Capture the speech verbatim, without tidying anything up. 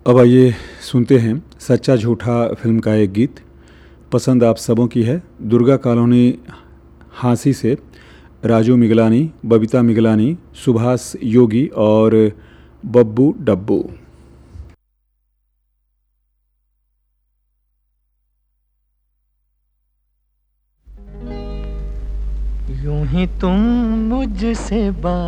अब आइए सुनते हैं सच्चा झूठा फिल्म का एक गीत। पसंद आप सबों की है। दुर्गा कॉलोनी हांसी से राजू मिगलानी, बबीता मिगलानी, सुभाष योगी और बब्बू डब्बू। यूं ही तुम मुझसे बात